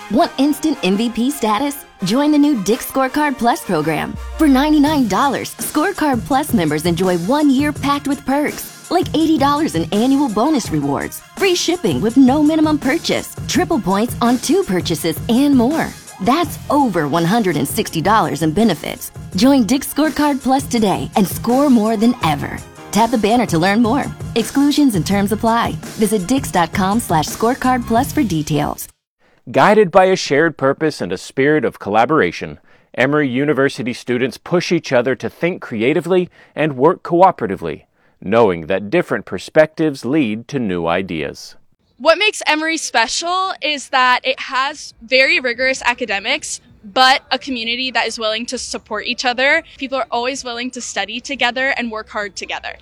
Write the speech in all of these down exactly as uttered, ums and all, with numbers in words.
Want instant M V P status? Join the new Dick's Scorecard Plus program. For ninety-nine dollars, Scorecard Plus members enjoy one year packed with perks, like eighty dollars in annual bonus rewards, free shipping with no minimum purchase, triple points on two purchases, and more. That's over one hundred sixty dollars in benefits. Join Dick's Scorecard Plus today and score more than ever. Tap the banner to learn more. Exclusions and terms apply. Visit dix.com slash scorecard plus for details. Guided by a shared purpose and a spirit of collaboration, Emory University students push each other to think creatively and work cooperatively, knowing that different perspectives lead to new ideas. What makes Emory special is that it has very rigorous academics, but a community that is willing to support each other. People are always willing to study together and work hard together.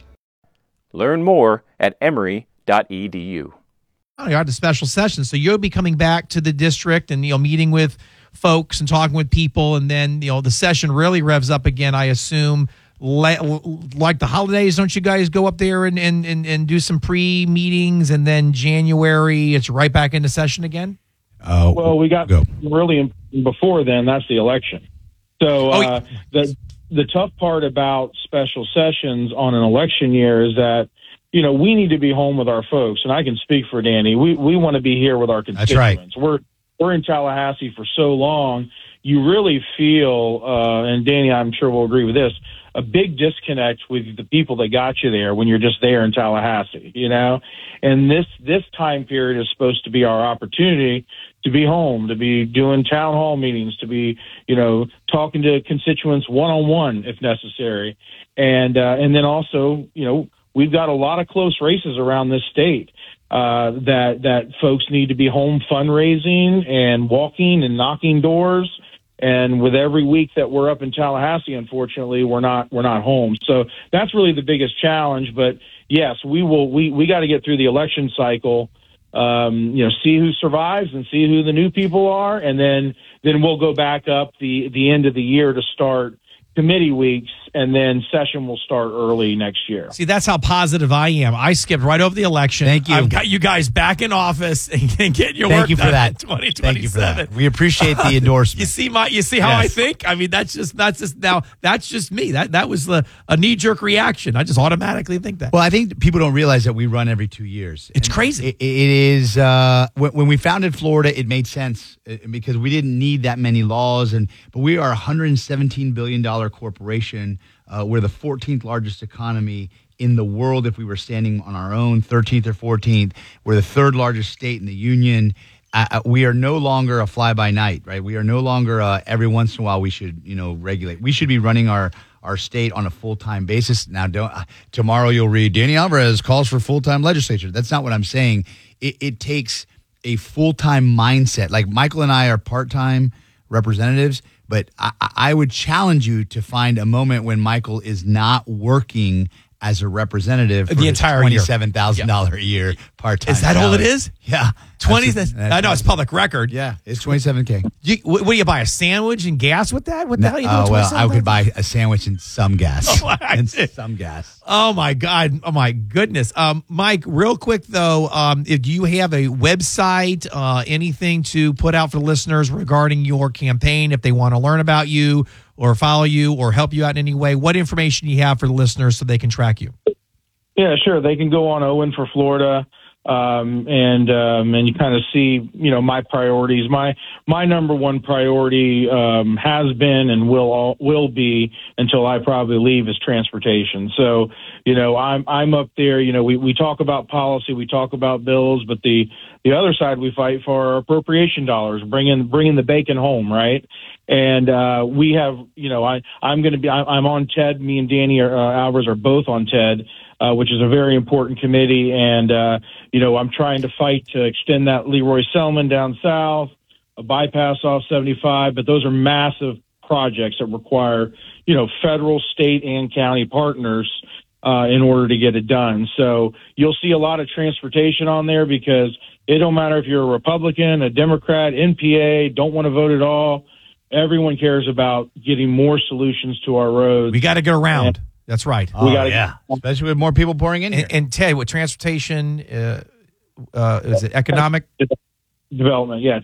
Learn more at emory dot e d u. Oh, you had the special session, so you'll be coming back to the district and, you know, meeting with folks and talking with people, and then, you know, the session really revs up again, I assume. Like the holidays, don't you guys go up there and, and, and, and do some pre-meetings, and then January, it's right back into session again? Uh, well, we got go. really before then, that's the election. So oh, uh, the the tough part about special sessions on an election year is that, you know, we need to be home with our folks, and I can speak for Danny. We we want to be here with our constituents. That's right. We're we're in Tallahassee for so long. You really feel, uh, and Danny, I'm sure will agree with this, a big disconnect with the people that got you there when you're just there in Tallahassee, you know? And this, this time period is supposed to be our opportunity to be home, to be doing town hall meetings, to be, you know, talking to constituents one-on-one if necessary. And, uh, and then also, you know, we've got a lot of close races around this state, uh, that, that folks need to be home fundraising and walking and knocking doors. And with every week that we're up in Tallahassee, unfortunately, we're not we're not home. So that's really the biggest challenge. But yes, we will. We, we got to get through the election cycle. Um, you know, see who survives and see who the new people are, and then then we'll go back up the the end of the year to start committee weeks, and then session will start early next year. See, that's how positive I am. I skipped right over the election. Thank you. I've got you guys back in office and getting your Thank work you for done that. in twenty twenty-seven. Thank you for that. We appreciate the endorsement. You see my, you see how Yes. I think? I mean, that's just, that's just now, that's just me. That that was the, a knee jerk reaction. I just automatically think that. Well, I think people don't realize that we run every two years. It's And crazy. It, it is, uh, when, when we founded Florida, it made sense uh, because we didn't need that many laws. And But we are a one hundred seventeen billion dollars corporation. Uh, we're the fourteenth largest economy in the world if we were standing on our own, thirteenth or fourteenth. We're the third largest state in the union. Uh, we are no longer a fly-by-night, right? We are no longer uh, every once in a while we should, you know, regulate. We should be running our, our state on a full-time basis. Now, don't uh, tomorrow you'll read Danny Alvarez calls for full-time legislature. That's not what I'm saying. It, it takes a full-time mindset. Like Michael and I are part-time representatives, but I, I would challenge you to find a moment when Michael is not working as a representative for The entire year. twenty-seven thousand dollars a year part-time. Is that all it salary. is? Yeah. twenty, That's- I know it's public record. Yeah, it's twenty-seven K. You, what, what do you buy, a sandwich and gas with that? What the hell are you doing? Oh, well, I could twenty-seven thousand? buy a sandwich and some gas. Oh, I and see. some gas. Oh my God! Oh my goodness! Um, Mike, real quick though, um, if do you have a website, uh, anything to put out for listeners regarding your campaign, if they want to learn about you or follow you or help you out in any way? What information do you have for the listeners so they can track you? Yeah, sure. They can go on Owen for Florida, um, and um, and you kind of see, you know, my priorities. My my number one priority um, has been and will all, will be until I probably leave is transportation. So, you know, I'm I'm up there. You know, we, we talk about policy, we talk about bills, but the the other side we fight for are appropriation dollars, bringing bringing the bacon home, right? And uh, we have, you know, I I'm going to be I, I'm on TED. Me and Danny are, uh, Alvarez are both on TED. Uh, which is a very important committee. And, uh, you know, I'm trying to fight to extend that Leroy Selman down south, a bypass off seventy-five. But those are massive projects that require, you know, federal, state, and county partners uh, in order to get it done. So you'll see a lot of transportation on there because it don't matter if you're a Republican, a Democrat, N P A, don't want to vote at all. Everyone cares about getting more solutions to our roads. We got to get around. And, That's right. Oh, we gotta, yeah. Especially with more people pouring in here. And, and Ted, with transportation, uh, uh, is it economic development? Yeah,